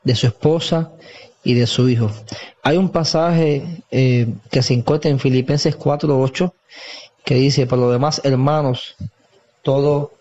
de su esposa y de su hijo. Hay un pasaje que se encuentra en Filipenses 4:8 que dice: por lo demás, hermanos, todo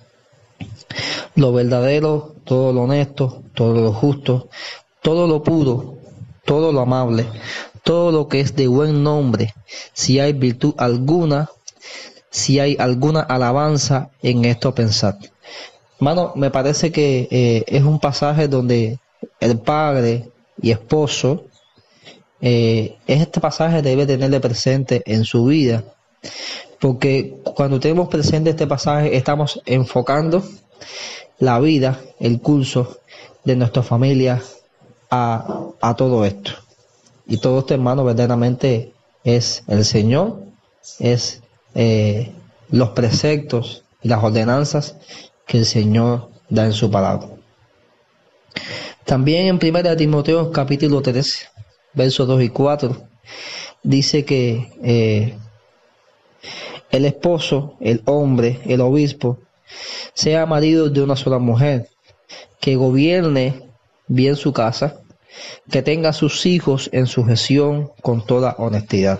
lo verdadero, todo lo honesto, todo lo justo, todo lo puro, todo lo amable, todo lo que es de buen nombre, si hay virtud alguna, si hay alguna alabanza, en esto pensad. Hermano, me parece que es un pasaje donde el padre y esposo, este pasaje debe tenerle presente en su vida, porque cuando tenemos presente este pasaje estamos enfocando la vida, el curso de nuestra familia a todo esto. Y todo esto, hermano, verdaderamente es el Señor, es los preceptos y las ordenanzas que el Señor da en su palabra. También en 1 Timoteo capítulo 3, versos 2 y 4, dice que el esposo, el hombre, el obispo, sea marido de una sola mujer, que gobierne bien su casa, que tenga a sus hijos en sujeción con toda honestidad.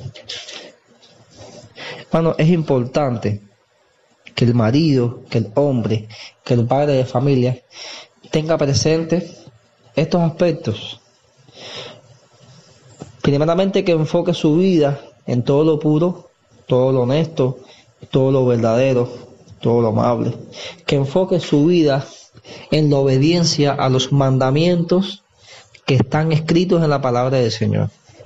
Hermano, es importante que el marido, que el hombre, que el padre de familia tenga presente estos aspectos. Primeramente, que enfoque su vida en todo lo puro, todo lo honesto, todo lo verdadero, todo lo amable. Que enfoque su vida en la obediencia a los mandamientos que están escritos en la palabra del Señor.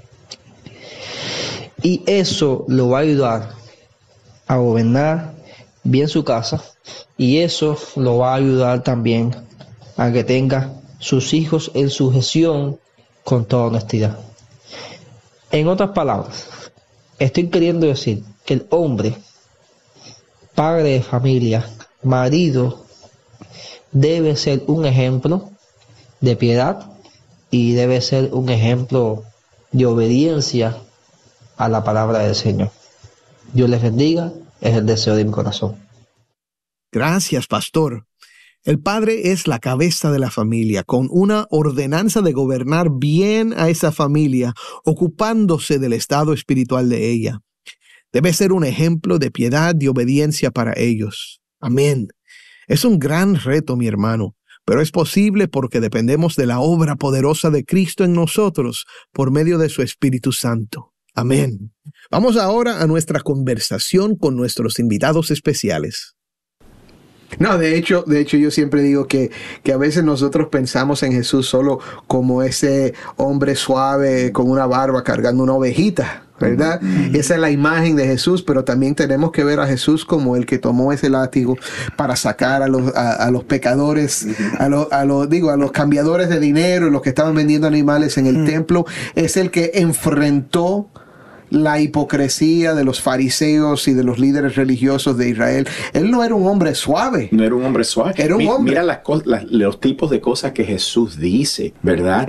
Y eso lo va a ayudar a gobernar bien su casa, y eso lo va a ayudar también a que tenga sus hijos en sujeción con toda honestidad. En otras palabras, estoy queriendo decir que el hombre, padre de familia, marido, debe ser un ejemplo de piedad y debe ser un ejemplo de obediencia a la palabra del Señor. Dios les bendiga, es el deseo de mi corazón. Gracias, pastor. El padre es la cabeza de la familia, con una ordenanza de gobernar bien a esa familia, ocupándose del estado espiritual de ella. Debe ser un ejemplo de piedad y obediencia para ellos. Amén. Es un gran reto, mi hermano, pero es posible porque dependemos de la obra poderosa de Cristo en nosotros por medio de su Espíritu Santo. Amén. Vamos ahora a nuestra conversación con nuestros invitados especiales. No, de hecho yo siempre digo que a veces nosotros pensamos en Jesús solo como ese hombre suave con una barba cargando una ovejita, ¿verdad? Esa es la imagen de Jesús, pero también tenemos que ver a Jesús como el que tomó ese látigo para sacar a los pecadores, a los cambiadores de dinero, los que estaban vendiendo animales en el templo. Es el que enfrentó la hipocresía de los fariseos y de los líderes religiosos de Israel. Él no era un hombre suave. No era un hombre suave. Era un hombre. Mira los tipos de cosas que Jesús dice, ¿verdad?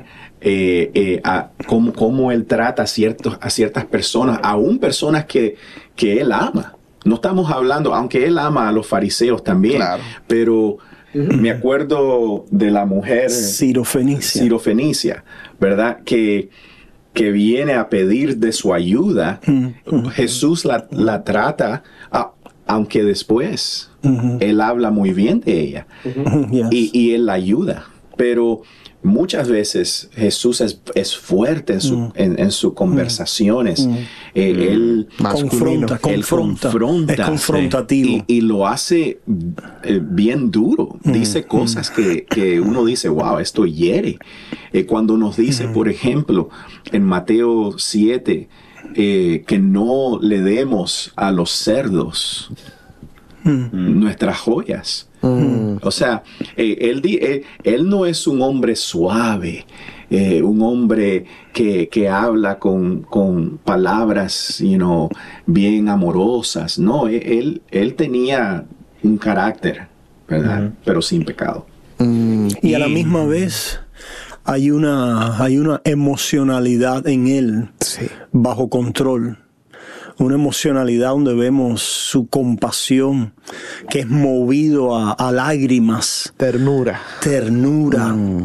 Cómo él trata a ciertas personas, aún personas que él ama. No estamos hablando, aunque él ama a los fariseos también, claro, pero me acuerdo de la mujer Sirofenicia, ¿verdad? Que viene a pedir de su ayuda. Jesús la trata, aunque después él habla muy bien de ella, y él la ayuda. Pero muchas veces Jesús es fuerte en sus conversaciones. Él confronta, es confrontativo. Y lo hace bien duro. Dice cosas que uno dice, wow, esto hiere. Cuando nos dice, por ejemplo, en Mateo 7, que no le demos a los cerdos nuestras joyas. O sea, él no es un hombre suave, un hombre que habla con palabras, bien amorosas. No, él tenía un carácter, ¿verdad? Pero sin pecado. Y a la misma vez hay una emocionalidad en él, sí, bajo control. Una emocionalidad donde vemos su compasión, que es movido a lágrimas. Ternura.